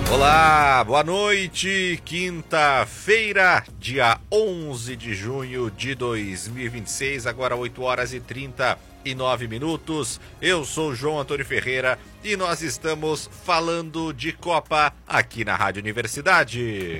Olá, boa noite, quinta-feira, dia 11 de junho de 2026, agora 8 horas e 39 minutos. Eu sou João Antônio Ferreira e nós estamos falando de Copa aqui na Rádio Universidade.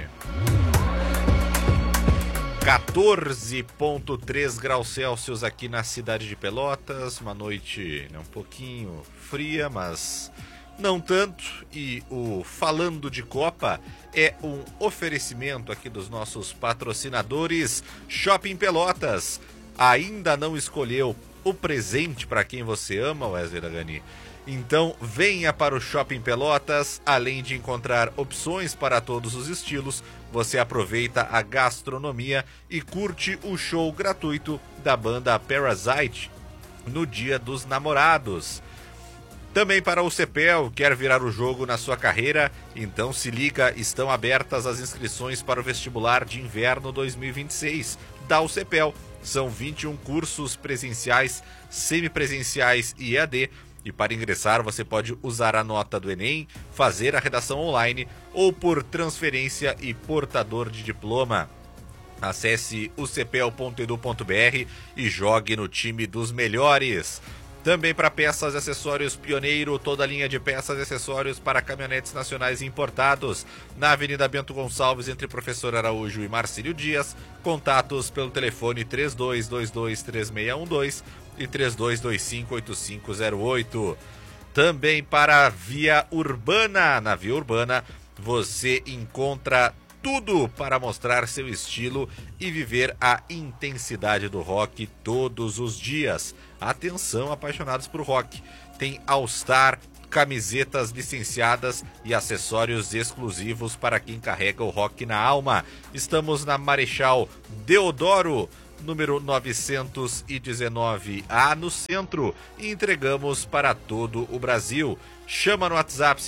14,3 graus Celsius aqui na cidade de Pelotas, uma noite um pouquinho fria, mas não tanto, e o Falando de Copa é um oferecimento aqui dos nossos patrocinadores. Shopping Pelotas. Ainda não escolheu o presente para quem você ama, Wesley Dagani? Então venha para o Shopping Pelotas. Além de encontrar opções para todos os estilos, você aproveita a gastronomia e curte o show gratuito da banda Parasite no Dia dos Namorados. Também para o CEPEL, quer virar o jogo na sua carreira? Então se liga, estão abertas as inscrições para o vestibular de inverno 2026 da UCEPEL. São 21 cursos presenciais, semipresenciais e EAD. E para ingressar você pode usar a nota do Enem, fazer a redação online ou por transferência e portador de diploma. Acesse ucepel.edu.br e jogue no time dos melhores. Também para peças e acessórios Pioneiro, toda a linha de peças e acessórios para caminhonetes nacionais importados. Na Avenida Bento Gonçalves, entre Professor Araújo e Marcílio Dias. Contatos pelo telefone 32223612 e 32258508. Também para Via Urbana. Na Via Urbana você encontra tudo para mostrar seu estilo e viver a intensidade do rock todos os dias. Atenção, apaixonados por rock. Tem All Star, camisetas licenciadas e acessórios exclusivos para quem carrega o rock na alma. Estamos na Marechal Deodoro, número 919A, no centro, e entregamos para todo o Brasil. Chama no WhatsApp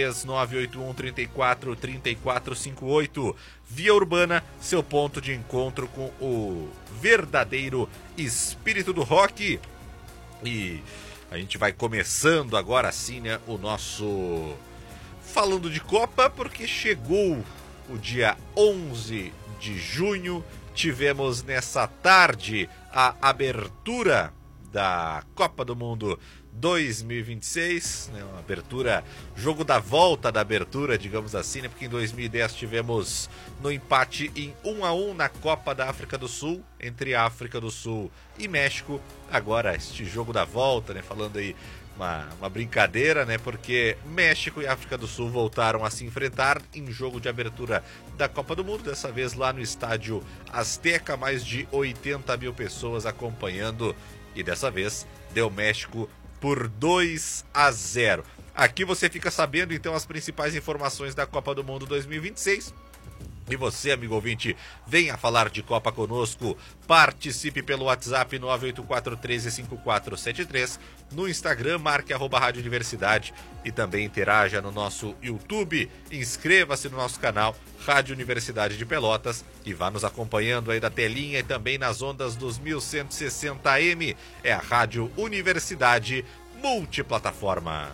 53981343458. Via Urbana, seu ponto de encontro com o verdadeiro espírito do rock. E a gente vai começando agora sim, né, o nosso Falando de Copa, porque chegou o dia 11 de junho. Tivemos nessa tarde a abertura da Copa do Mundo 2026, né, uma abertura, jogo da volta da abertura, digamos assim, né, porque em 2010 tivemos no empate em 1-1 na Copa da África do Sul, entre África do Sul e México. Agora este jogo da volta, né, falando aí uma brincadeira, né, porque México e África do Sul voltaram a se enfrentar em jogo de abertura da Copa do Mundo, dessa vez lá no estádio Azteca, mais de 80 mil pessoas acompanhando, e dessa vez deu México por 2-0. Aqui você fica sabendo então as principais informações da Copa do Mundo 2026. E você, amigo ouvinte, venha falar de Copa conosco. Participe pelo WhatsApp 984135473. No Instagram, marque @Rádio Universidade. E também interaja no nosso YouTube. Inscreva-se no nosso canal Rádio Universidade de Pelotas. E vá nos acompanhando aí da telinha e também nas ondas dos 1160M. É a Rádio Universidade Multiplataforma.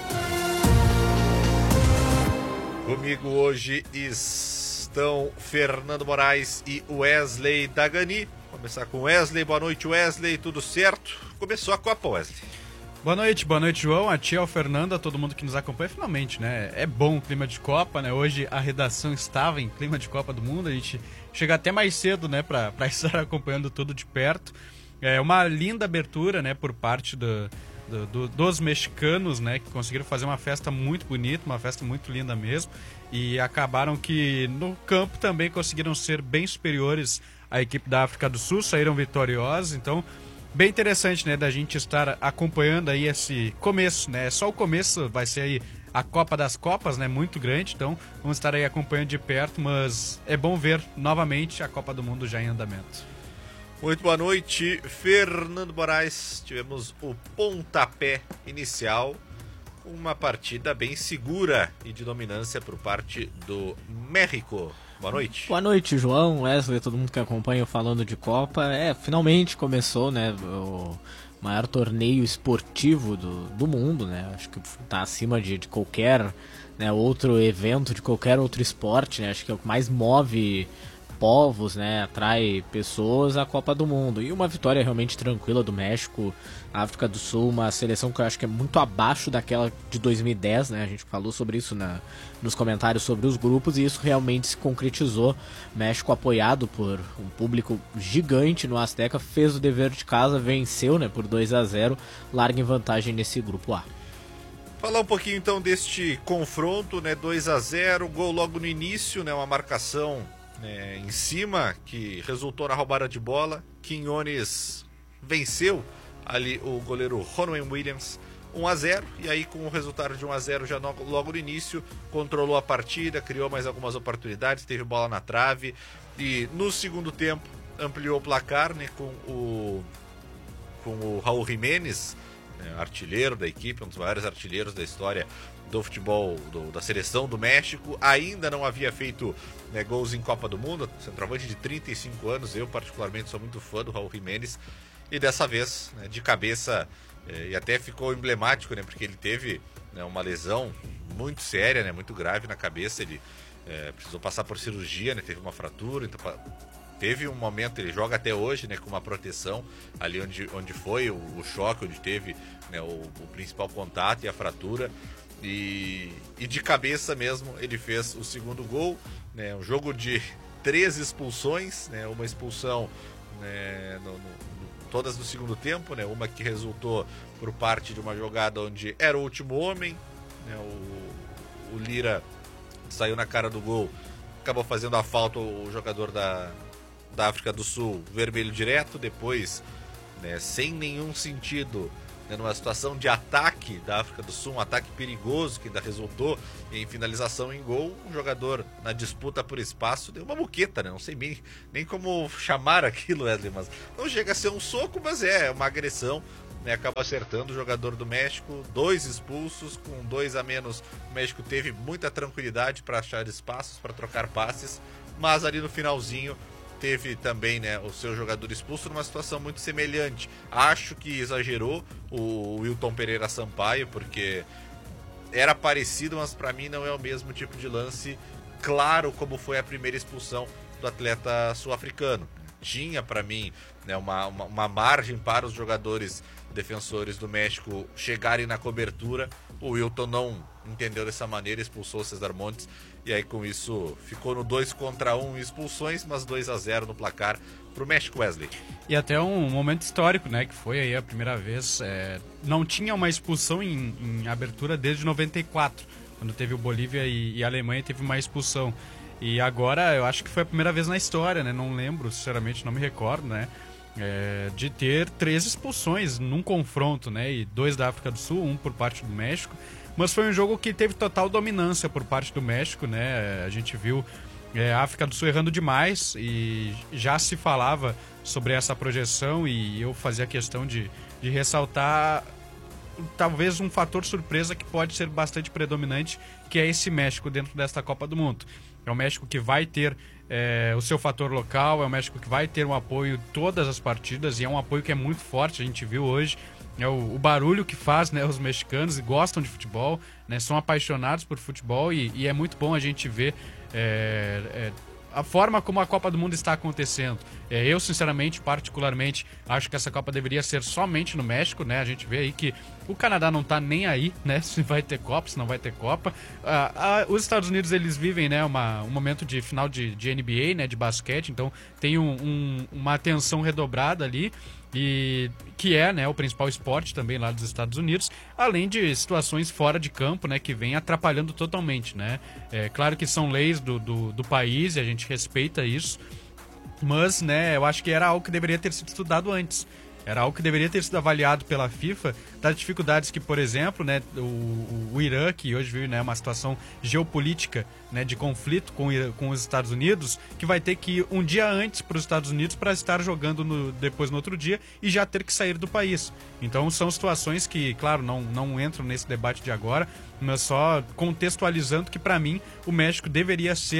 Comigo hoje estão Fernando Moraes e Wesley Dagani. Vou começar com Wesley. Boa noite, Wesley. Tudo certo? Começou a Copa, Wesley. Boa noite, João. A tia, o Fernando, a todo mundo que nos acompanha. Finalmente, né? É bom o clima de Copa, né? Hoje a redação estava em clima de Copa do Mundo. A gente chega até mais cedo, né? Para estar acompanhando tudo de perto. É uma linda abertura, né? Por parte dos mexicanos, né? Que conseguiram fazer uma festa muito bonita, uma festa muito linda mesmo. E acabaram que no campo também conseguiram ser bem superiores à equipe da África do Sul, saíram vitoriosos. Então, bem interessante, né, da gente estar acompanhando aí esse começo, né? Só o começo, vai ser aí a Copa das Copas, né? Muito grande, então vamos estar aí acompanhando de perto, mas é bom ver novamente a Copa do Mundo já em andamento. Muito boa noite, Fernando Moraes. Tivemos o pontapé inicial, uma partida bem segura e de dominância por parte do México. Boa noite. Boa noite, João, Wesley, todo mundo que acompanha o Falando de Copa. Finalmente começou, né, maior torneio esportivo do mundo, né? Acho que está acima de qualquer, né, outro evento, de qualquer outro esporte, né? Acho que é o que mais move povos, né, atrai pessoas à Copa do Mundo. E uma vitória realmente tranquila do México. A África do Sul, uma seleção que eu acho que é muito abaixo daquela de 2010, né? A gente falou sobre isso nos comentários sobre os grupos, e isso realmente se concretizou. México, apoiado por um público gigante no Azteca, fez o dever de casa, venceu, né, por 2-0, larga em vantagem nesse grupo A. Falar um pouquinho então deste confronto, né, 2-0, gol logo no início, né, uma marcação em cima, que resultou na roubada de bola. Quinones venceu ali o goleiro Ronwen Williams, 1-0, e aí com o resultado de 1-0 já logo no início, controlou a partida, criou mais algumas oportunidades, teve bola na trave, e no segundo tempo ampliou o placar, né, com o Raul Jiménez, né, artilheiro da equipe, um dos maiores artilheiros da história do futebol, da seleção do México. Ainda não havia feito, né, gols em Copa do Mundo, centroavante de 35 anos, eu particularmente sou muito fã do Raul Jiménez, e dessa vez, né, de cabeça, e até ficou emblemático, né, porque ele teve, né, uma lesão muito séria, né, muito grave na cabeça. Ele precisou passar por cirurgia, né, teve uma fratura, então teve um momento, ele joga até hoje, né, com uma proteção ali onde foi o choque, onde teve, né, o principal contato e a fratura. E de cabeça mesmo ele fez o segundo gol, né, um jogo de 3 expulsões, né, uma expulsão, né, todas no segundo tempo, né, uma que resultou por parte de uma jogada onde era o último homem, né, o Lira saiu na cara do gol, acabou fazendo a falta o jogador da África do Sul, vermelho direto. Depois, né, sem nenhum sentido, né, numa situação de ataque da África do Sul, um ataque perigoso que ainda resultou em finalização em gol, um jogador na disputa por espaço deu uma muqueta, né? Não sei nem como chamar aquilo, Wesley, mas não chega a ser um soco, mas é uma agressão, né? Acaba acertando o jogador do México, 2 expulsos, com 2 a menos. O México teve muita tranquilidade para achar espaços, para trocar passes, mas ali no finalzinho teve também, né, o seu jogador expulso numa situação muito semelhante. Acho que exagerou o Wilton Pereira Sampaio, porque era parecido, mas para mim não é o mesmo tipo de lance claro como foi a primeira expulsão do atleta sul-africano. Tinha para mim, né, uma margem para os jogadores defensores do México chegarem na cobertura. O Wilton não entendeu dessa maneira, expulsou o César Montes, e aí com isso ficou no 2-1 expulsões, mas 2-0 no placar pro México, Wesley. E até um momento histórico, né, que foi aí a primeira vez, não tinha uma expulsão em abertura desde 94, quando teve o Bolívia e a Alemanha, teve uma expulsão. E agora eu acho que foi a primeira vez na história, né, não lembro, sinceramente não me recordo, né, de ter 3 expulsões num confronto, né, e 2 da África do Sul, 1 por parte do México. Mas foi um jogo que teve total dominância por parte do México, né? A gente viu a África do Sul errando demais, e já se falava sobre essa projeção, e eu fazia questão de ressaltar talvez um fator surpresa que pode ser bastante predominante, que é esse México dentro desta Copa do Mundo. É o México que vai ter o seu fator local, é o México que vai ter um apoio todas as partidas, e é um apoio que é muito forte, a gente viu hoje. É o barulho que faz, né, os mexicanos gostam de futebol, né, são apaixonados por futebol, e é muito bom a gente ver a forma como a Copa do Mundo está acontecendo. Eu, sinceramente, particularmente, acho que essa Copa deveria ser somente no México, né? A gente vê aí que o Canadá não está nem aí, né, se vai ter Copa, se não vai ter Copa. Os Estados Unidos, eles vivem, né, um momento de final de NBA, né, de basquete, então tem uma atenção redobrada ali, e que é, né, o principal esporte também lá dos Estados Unidos, além de situações fora de campo, né, que vem atrapalhando totalmente, né. Claro que são leis do país e a gente respeita isso, mas, né, eu acho que era algo que deveria ter sido estudado antes. Era algo que deveria ter sido avaliado pela FIFA, das dificuldades que, por exemplo, né, o Irã, que hoje vive, né, uma situação geopolítica, né, de conflito com os Estados Unidos, que vai ter que ir um dia antes para os Estados Unidos para estar jogando depois no outro dia e já ter que sair do país. Então são situações que, claro, não entram nesse debate de agora, mas só contextualizando que, para mim, o México deveria ser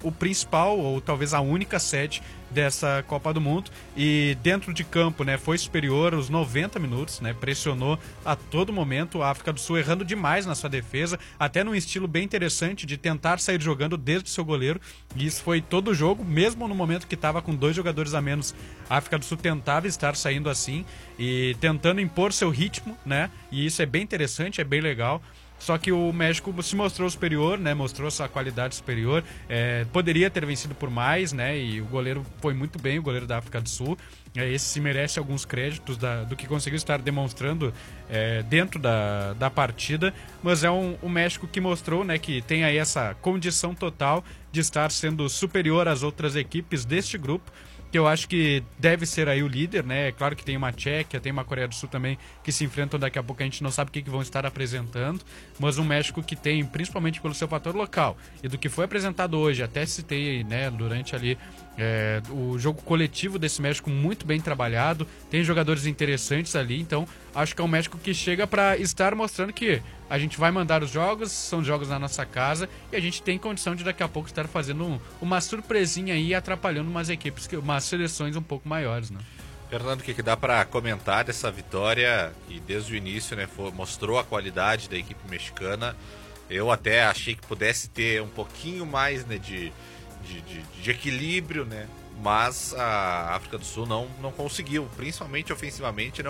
o principal, ou talvez a única sede dessa Copa do Mundo, e dentro de campo, né, foi superior aos 90 minutos, né, pressionou a todo momento, a África do Sul errando demais na sua defesa, até num estilo bem interessante de tentar sair jogando desde o seu goleiro, e isso foi todo o jogo, mesmo no momento que estava com 2 jogadores a menos, a África do Sul tentava estar saindo assim, e tentando impor seu ritmo, né, e isso é bem interessante, é bem legal. Só que o México se mostrou superior, né? Mostrou sua qualidade superior. Poderia ter vencido por mais, né? E o goleiro foi muito bem, o goleiro da África do Sul. Esse se merece alguns créditos do que conseguiu estar demonstrando dentro da partida. Mas é um México que mostrou, né, que tem aí essa condição total de estar sendo superior às outras equipes deste grupo, que eu acho que deve ser aí o líder, né? É claro que tem uma Tchequia, tem uma Coreia do Sul também, que se enfrentam daqui a pouco, a gente não sabe o que vão estar apresentando, mas um México que tem, principalmente pelo seu fator local, e do que foi apresentado hoje, até citei, né, durante ali, o jogo coletivo desse México muito bem trabalhado, tem jogadores interessantes ali, então acho que é um México que chega para estar mostrando que a gente vai mandar os jogos, são jogos na nossa casa, e a gente tem condição de daqui a pouco estar fazendo uma surpresinha aí, atrapalhando umas equipes, umas seleções um pouco maiores, né? Fernando, o que dá para comentar dessa vitória, que desde o início, né, mostrou a qualidade da equipe mexicana? Eu até achei que pudesse ter um pouquinho mais, né, de equilíbrio, né? Mas a África do Sul não conseguiu, principalmente ofensivamente,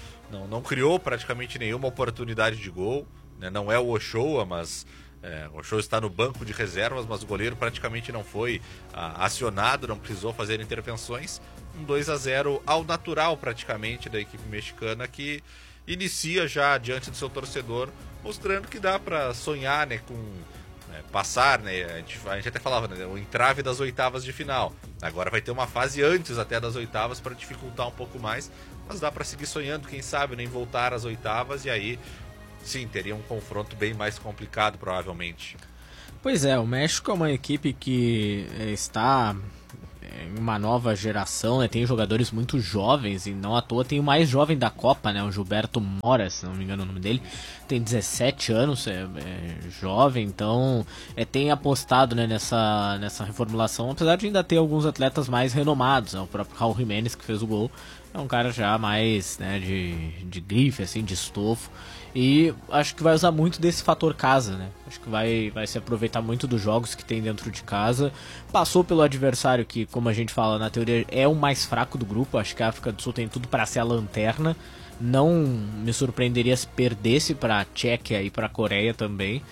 não criou praticamente nenhuma oportunidade de gol, né? Não é o Ochoa, mas o Ochoa está no banco de reservas, mas o goleiro praticamente não foi acionado, não precisou fazer intervenções. Um 2-0 ao natural praticamente da equipe mexicana, que inicia já diante do seu torcedor, mostrando que dá para sonhar, né, com passar, né? A gente até falava, né, o entrave das oitavas de final. Agora vai ter uma fase antes até das oitavas para dificultar um pouco mais, mas dá para seguir sonhando, quem sabe, nem voltar às oitavas, e aí sim, teria um confronto bem mais complicado provavelmente. Pois é, o México é uma equipe que está em uma nova geração, né? Tem jogadores muito jovens, e não à toa tem o mais jovem da Copa, né? O Gilberto Mora, se não me engano o nome dele, tem 17 anos, é jovem, então tem apostado, né, nessa reformulação, apesar de ainda ter alguns atletas mais renomados, né? O próprio Raul Jiménez, que fez o gol, é um cara já mais, né, de grife, assim, de estofo. E acho que vai usar muito desse fator casa, né? Acho que vai se aproveitar muito dos jogos que tem dentro de casa. Passou pelo adversário que, como a gente fala na teoria, é o mais fraco do grupo. Acho que a África do Sul tem tudo para ser a lanterna. Não me surpreenderia se perdesse para a Tchequia e para a Coreia também.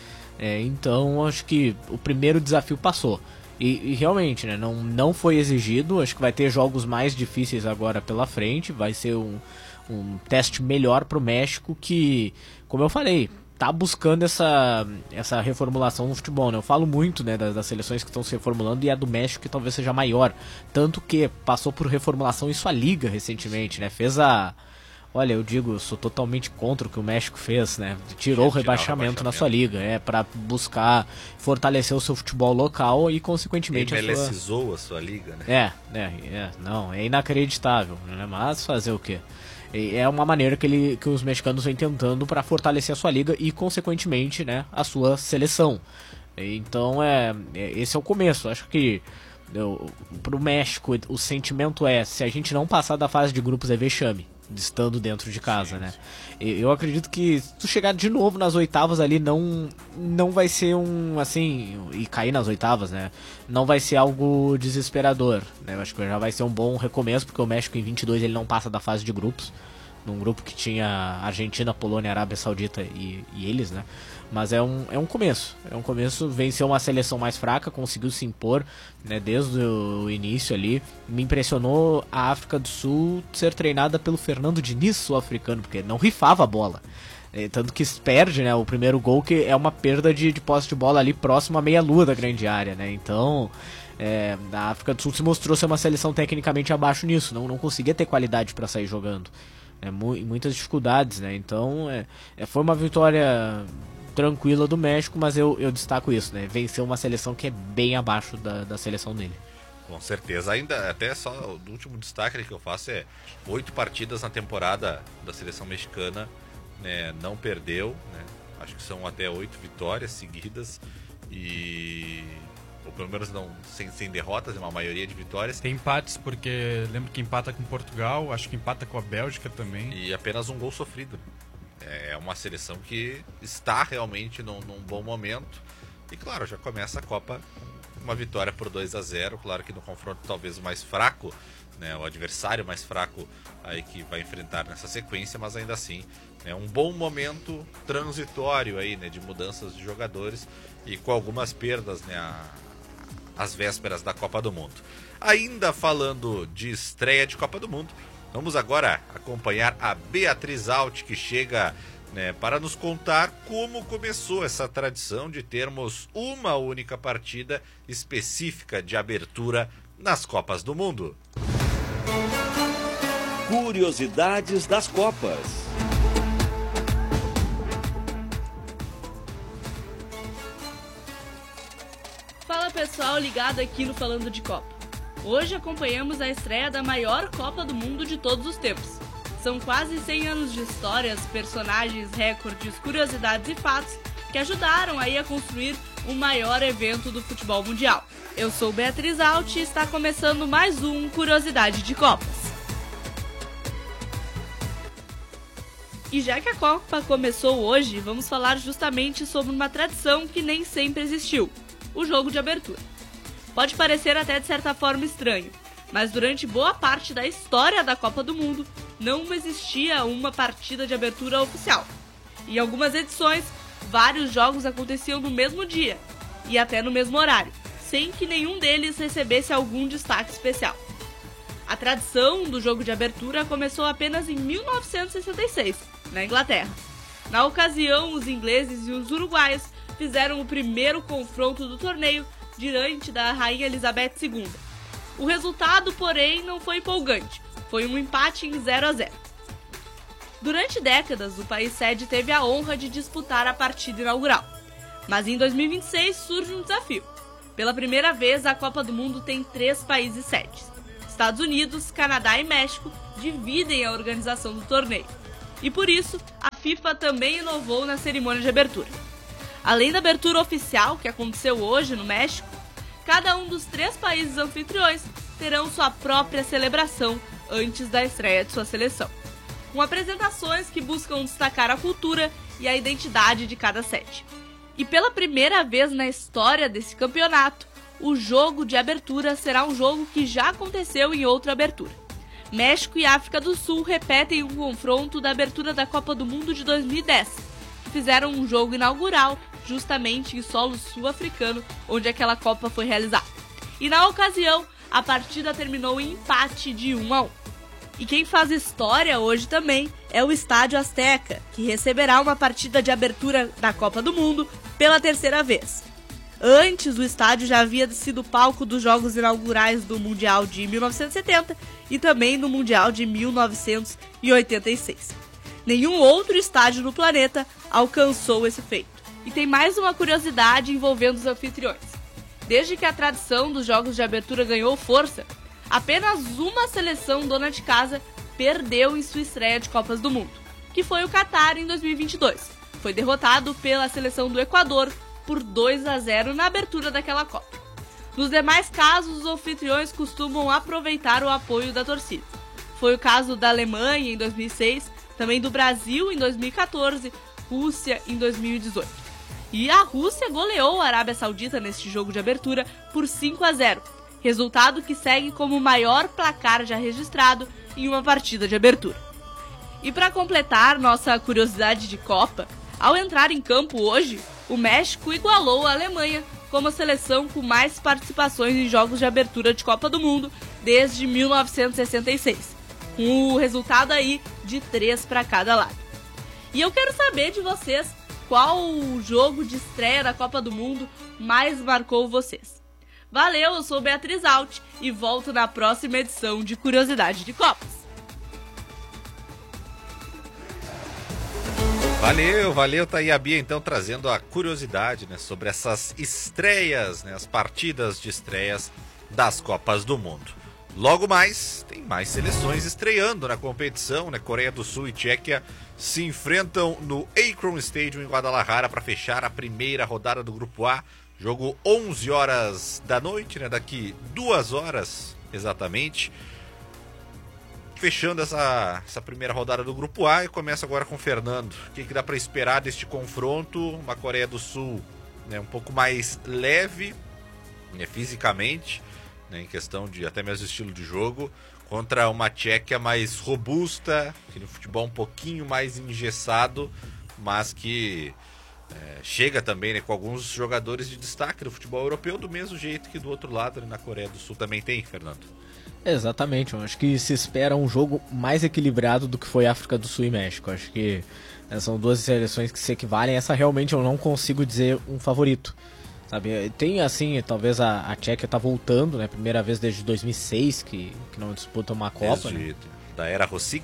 Então acho que o primeiro desafio passou. E realmente, né, não foi exigido. Acho que vai ter jogos mais difíceis agora pela frente. Vai ser um teste melhor para o México, que, como eu falei, tá buscando essa reformulação no futebol, né? Eu falo muito, né, das seleções que estão se reformulando, e a do México que talvez seja maior, tanto que passou por reformulação em sua liga recentemente, né? Olha, eu digo, sou totalmente contra o que o México fez, né? Tirou o rebaixamento na sua liga, para buscar fortalecer o seu futebol local e, consequentemente, emelecizou a sua liga, né? Não, é inacreditável, né? Mas fazer o quê? É uma maneira que os mexicanos vêm tentando para fortalecer a sua liga e, consequentemente, né, a sua seleção. Então, esse é o começo. Acho que para o México o sentimento se a gente não passar da fase de grupos, é vexame, estando dentro de casa, né? Eu acredito que se tu chegar de novo nas oitavas ali, não vai ser e cair nas oitavas, né? Não vai ser algo desesperador, né? Eu acho que já vai ser um bom recomeço, porque o México em 22 ele não passa da fase de grupos, num grupo que tinha Argentina, Polônia, Arábia Saudita e eles, né? Mas é um começo, venceu uma seleção mais fraca, conseguiu se impor, né, desde o início ali. Me impressionou a África do Sul ser treinada pelo Fernando Diniz, sul-africano, porque não rifava a bola. Tanto que perde, né, o primeiro gol, que é uma perda de posse de bola ali próximo à meia-lua da grande área, né? Então, a África do Sul se mostrou ser uma seleção tecnicamente abaixo nisso, não conseguia ter qualidade para sair jogando. Muitas dificuldades, né? Então, foi uma vitória tranquila do México, mas eu destaco isso, né? Venceu uma seleção que é bem abaixo da seleção dele. Com certeza. Ainda, até só o último destaque que eu faço 8 partidas na temporada da seleção mexicana, né? Não perdeu, né? Acho que são até 8 vitórias seguidas, e ou pelo menos não sem derrotas, uma maioria de vitórias. Tem empates, porque lembro que empata com Portugal, acho que empata com a Bélgica também. E apenas um gol sofrido. É uma seleção que está realmente num bom momento. E claro, já começa a Copa com uma vitória por 2-0. Claro que no confronto talvez o mais fraco, né, o adversário mais fraco aí que vai enfrentar nessa sequência, mas ainda assim é um bom momento transitório aí, né, de mudanças de jogadores e com algumas perdas, né, às vésperas da Copa do Mundo. Ainda falando de estreia de Copa do Mundo, vamos agora acompanhar a Beatriz Alt, que chega, né, para nos contar como começou essa tradição de termos uma única partida específica de abertura nas Copas do Mundo. Curiosidades das Copas. Fala pessoal, ligado aqui no Falando de Copa. Hoje acompanhamos a estreia da maior Copa do Mundo de todos os tempos. São quase 100 anos de histórias, personagens, recordes, curiosidades e fatos que ajudaram aí a construir o maior evento do futebol mundial. Eu sou Beatriz Alt e está começando mais um Curiosidade de Copas. E já que a Copa começou hoje, vamos falar justamente sobre uma tradição que nem sempre existiu: o jogo de abertura. Pode parecer até de certa forma estranho, mas durante boa parte da história da Copa do Mundo não existia uma partida de abertura oficial. Em algumas edições, vários jogos aconteciam no mesmo dia e até no mesmo horário, sem que nenhum deles recebesse algum destaque especial. A tradição do jogo de abertura começou apenas em 1966, na Inglaterra. Na ocasião, os ingleses e os uruguaios fizeram o primeiro confronto do torneio diante da Rainha Elizabeth II. O resultado, porém, não foi empolgante. Foi um empate em 0-0. Durante décadas, o país sede teve a honra de disputar a partida inaugural. Mas em 2026 surge um desafio. Pela primeira vez, a Copa do Mundo tem 3 países sedes. Estados Unidos, Canadá e México dividem a organização do torneio. E por isso, a FIFA também inovou na cerimônia de abertura. Além da abertura oficial, que aconteceu hoje no México, cada um dos 3 países anfitriões terão sua própria celebração antes da estreia de sua seleção, com apresentações que buscam destacar a cultura e a identidade de cada sede. E pela primeira vez na história desse campeonato, o jogo de abertura será um jogo que já aconteceu em outra abertura. México e África do Sul repetem um confronto da abertura da Copa do Mundo de 2010, que fizeram um jogo inaugural justamente em solo sul-africano, onde aquela Copa foi realizada. E na ocasião, a partida terminou em empate de 1-1. E quem faz história hoje também é o Estádio Azteca, que receberá uma partida de abertura da Copa do Mundo pela 3ª vez. Antes, o estádio já havia sido palco dos jogos inaugurais do Mundial de 1970 e também do Mundial de 1986. Nenhum outro estádio no planeta alcançou esse feito. E tem mais uma curiosidade envolvendo os anfitriões. Desde que a tradição dos jogos de abertura ganhou força, apenas uma seleção dona de casa perdeu em sua estreia de Copas do Mundo, que foi o Catar em 2022. Foi derrotado pela seleção do Equador por 2-0 na abertura daquela Copa. Nos demais casos, os anfitriões costumam aproveitar o apoio da torcida. Foi o caso da Alemanha em 2006, também do Brasil em 2014, Rússia em 2018. E a Rússia goleou a Arábia Saudita neste jogo de abertura por 5-0, resultado que segue como o maior placar já registrado em uma partida de abertura. E para completar nossa curiosidade de Copa, ao entrar em campo hoje, o México igualou a Alemanha como a seleção com mais participações em jogos de abertura de Copa do Mundo desde 1966, com o resultado aí de 3 para cada lado. E eu quero saber de vocês qual o jogo de estreia da Copa do Mundo mais marcou vocês. Valeu, eu sou Beatriz Alt e volto na próxima edição de Curiosidade de Copas. Valeu, tá aí a Bia então trazendo a curiosidade, né, sobre essas estreias, né, as partidas de estreias das Copas do Mundo. Logo mais, tem mais seleções estreando na competição, né? Coreia do Sul e Tchequia se enfrentam no Akron Stadium em Guadalajara para fechar a primeira rodada do Grupo A. Jogo 11 horas da noite, né? Daqui 2 horas exatamente. Fechando essa primeira rodada do Grupo A, e começa agora com o Fernando. O que dá para esperar deste confronto? Uma Coreia do Sul, né, um pouco mais leve, né, fisicamente, né, em questão de até mesmo estilo de jogo, contra uma Tchequia mais robusta, que no futebol um pouquinho mais engessado, mas que chega também, né, com alguns jogadores de destaque do futebol europeu, do mesmo jeito que do outro lado, né, na Coreia do Sul também tem, Fernando. Exatamente, eu acho que se espera um jogo mais equilibrado do que foi África do Sul e México. Acho que são duas seleções que se equivalem. Essa realmente eu não consigo dizer um favorito, sabe? Tem assim, talvez a Tchequia tá voltando, né? Primeira vez desde 2006 que não disputa uma Copa, desde, né? Da era Rosic,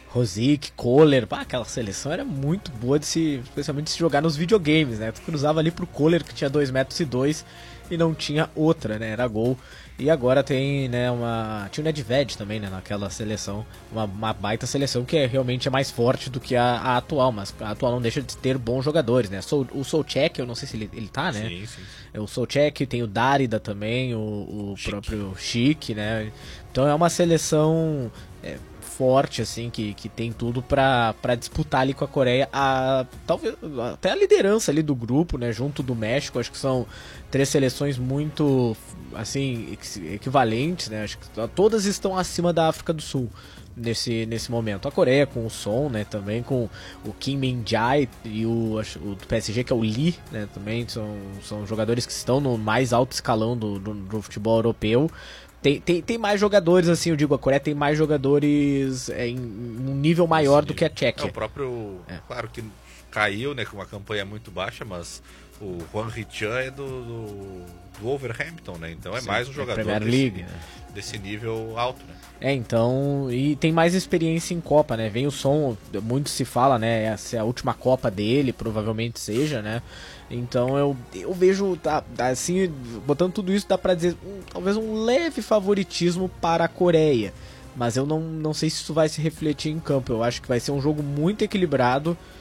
Kohler, aquela seleção era muito boa especialmente de se jogar nos videogames, né? Tu cruzava ali pro Kohler, que tinha 2,2 metros e não tinha outra, né? Era gol. E agora tem, né, tinha o Nedved também, né, naquela seleção, uma baita seleção que realmente é mais forte do que a atual, mas a atual não deixa de ter bons jogadores, né? O Souček, eu não sei se ele tá, né? Sim. O Souček, tem o Dárida também, o próprio Schick, né? Então é uma seleção forte, assim, que tem tudo pra disputar ali com a Coreia, talvez até a liderança ali do grupo, né, junto do México. Acho que são 3 seleções muito, assim, equivalentes, né, acho que todas estão acima da África do Sul nesse momento. A Coreia com o Son, né, também com o Kim Min-jae e o do PSG, que é o Lee, né, também são jogadores que estão no mais alto escalão do futebol europeu. Tem mais jogadores, assim, eu digo, a Coreia tem mais jogadores em um nível maior do que a Tchequia. O próprio, claro que caiu, né, com uma campanha muito baixa, mas o Hwang Hee-chan é do Wolverhampton, né, então Sim, mais um jogador Premier League, desse nível alto, né. Então, e tem mais experiência em Copa, né, vem o Son, muito se fala, né, essa é a última Copa dele, provavelmente seja, né. Então eu vejo, assim, botando tudo isso, dá pra dizer talvez um leve favoritismo para a Coreia. Mas eu não sei se isso vai se refletir em campo. Eu acho que vai ser um jogo muito equilibrado,